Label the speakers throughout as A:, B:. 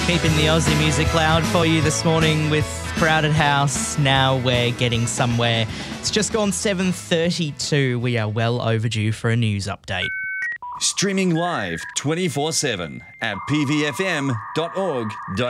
A: Keeping the Aussie music loud for you this morning with Crowded House. Now we're getting somewhere. It's just gone 7:32. We are well overdue for a news update.
B: Streaming live 24/7 at pvfm.org.au.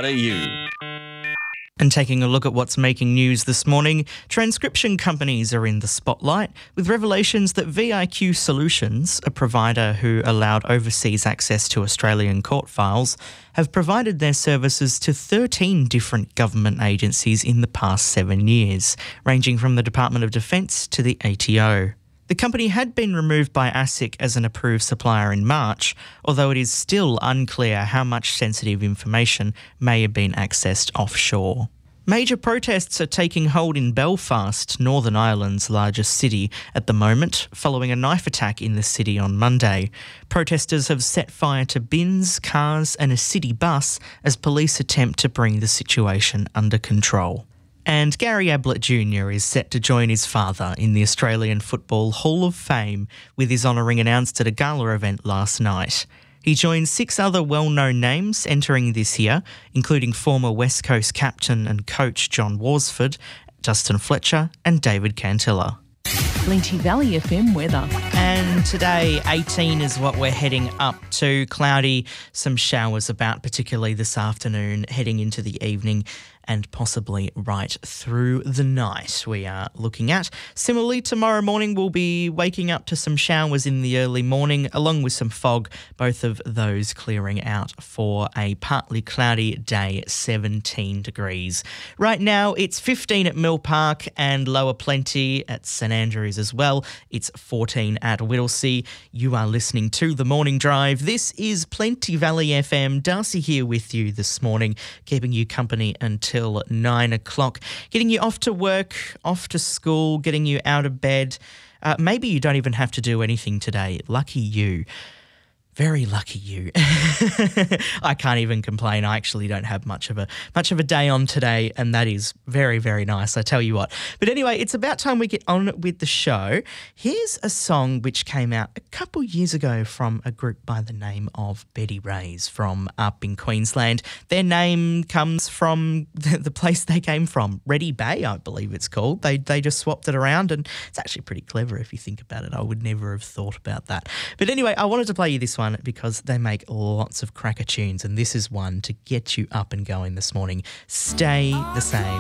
A: And taking a look at what's making news this morning, transcription companies are in the spotlight with revelations that VIQ Solutions, a provider who allowed overseas access to Australian court files, have provided their services to 13 different government agencies in the past 7 years, ranging from the Department of Defence to the ATO. The company had been removed by ASIC as an approved supplier in March, although it is still unclear how much sensitive information may have been accessed offshore. Major protests are taking hold in Belfast, Northern Ireland's largest city, at the moment, following a knife attack in the city on Monday. Protesters have set fire to bins, cars and a city bus as police attempt to bring the situation under control. And Gary Ablett Jr. is set to join his father in the Australian Football Hall of Fame, with his honouring announced at a gala event last night. He joins 6 other well-known names entering this year, including former West Coast captain and coach John Worsford, Justin Fletcher and David Cantilla.
C: Plenty Valley FM weather.
A: And today, 18 is what we're heading up to. Cloudy, some showers about, particularly this afternoon, heading into the evening and possibly right through the night we are looking at. Similarly, tomorrow morning we'll be waking up to some showers in the early morning, along with some fog, both of those clearing out for a partly cloudy day, 17 degrees. Right now, it's 15 at Mill Park and lower plenty at St Andrews as well. It's 14 at Whittlesea. You are listening to The Morning Drive. This is Plenty Valley FM. Darcy here with you this morning, keeping you company until 9 o'clock, getting you off to work, off to school, getting you out of bed. Maybe you don't even have to do anything today. Lucky you. Very lucky you. I can't even complain. I actually don't have much of a day on today, and that is very, very nice, I tell you what. But anyway, it's about time we get on with the show. Here's a song which came out a couple years ago from a group by the name of Betty Rays from up in Queensland. Their name comes from the place they came from, Ready Bay, I believe it's called. They just swapped it around, and it's actually pretty clever if you think about it. I would never have thought about that. But anyway, I wanted to play you this one because they make lots of cracker tunes, and this is one to get you up and going this morning. Stay the Same.